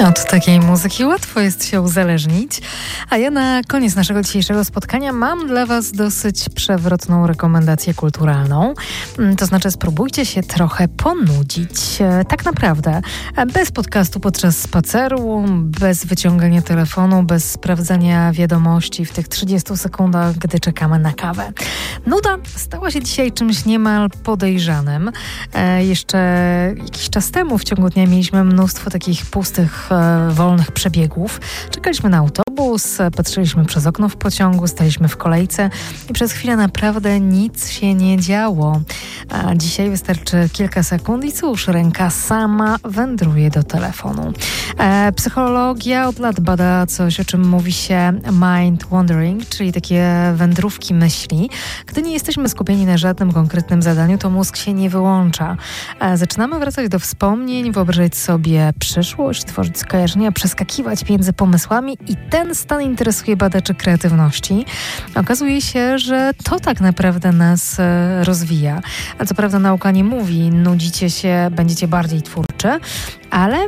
Od takiej muzyki łatwo jest się uzależnić, a ja na koniec naszego dzisiejszego spotkania mam dla Was dosyć przewrotną rekomendację kulturalną. To znaczy spróbujcie się trochę ponudzić. Tak naprawdę. Bez podcastu podczas spaceru, bez wyciągania telefonu, bez sprawdzania wiadomości w tych 30 sekundach, gdy czekamy na kawę. Nuda stała się dzisiaj czymś niemal podejrzanym. Jeszcze jakiś czas temu w ciągu dnia mieliśmy mnóstwo takich pustych, wolnych przebiegów. Czekaliśmy na autobus, patrzyliśmy przez okno w pociągu, staliśmy w kolejce i przez chwilę naprawdę nic się nie działo. A dzisiaj wystarczy kilka sekund i cóż, ręka sama wędruje do telefonu. Psychologia od lat bada coś, o czym mówi się mind wandering, czyli takie wędrówki myśli. Gdy nie jesteśmy skupieni na żadnym konkretnym zadaniu, to mózg się nie wyłącza. Zaczynamy wracać do wspomnień, wyobrażać sobie przyszłość, tworzyć skojarzenia, przeskakiwać między pomysłami i ten stan interesuje badaczy kreatywności. Okazuje się, że to tak naprawdę nas rozwija. A co prawda nauka nie mówi, nudzicie się, będziecie bardziej twórczy, ale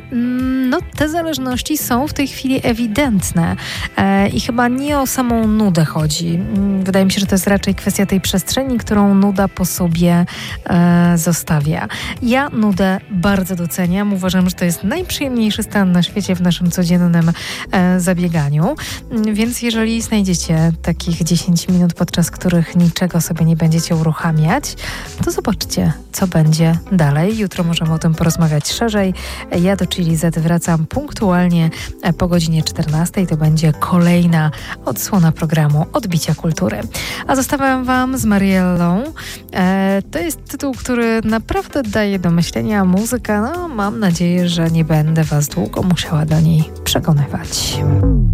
te zależności są w tej chwili ewidentne i chyba nie o samą nudę chodzi. Wydaje mi się, że to jest raczej kwestia tej przestrzeni, którą nuda po sobie zostawia. Ja nudę bardzo doceniam. Uważam, że to jest najprzyjemniejszy stan na świecie w naszym codziennym zabieganiu. Więc jeżeli znajdziecie takich 10 minut, podczas których niczego sobie nie będziecie uruchamiać, to zobaczcie, co będzie dalej. Jutro możemy o tym porozmawiać szerzej. Ja do Chili Z wracam punktualnie po godzinie 14. To będzie kolejna odsłona programu Odbicia Kultury. A zostawiam Wam z Mariellą. To jest tytuł, który naprawdę daje do myślenia. Muzyka, mam nadzieję, że nie będę Was długo musiała do niej przekonywać.